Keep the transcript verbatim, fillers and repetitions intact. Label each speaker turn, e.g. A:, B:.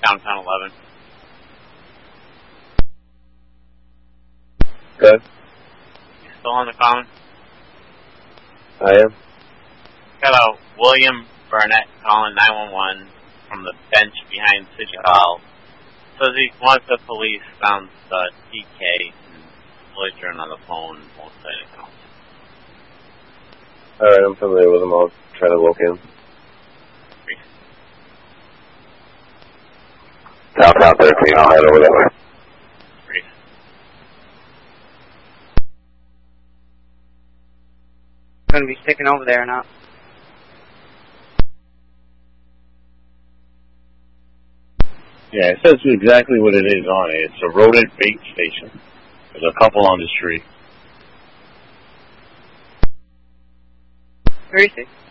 A: downtown eleven.
B: Good.
A: You still on the phone?
B: I am.
A: Got a William Burnett calling nine one one from the bench behind City Hall. Says he wants the police found the T K and belligerent on the phone. Won't say anything else.
B: Alright, I'm familiar with him. I'll try to locate him. Downtown thirteen, I'll head over that way.
C: Going to be sticking over there or not?
D: Yeah, it says exactly what it is on it. It's a rodent bait station. There's a couple on the street.
C: Where is it?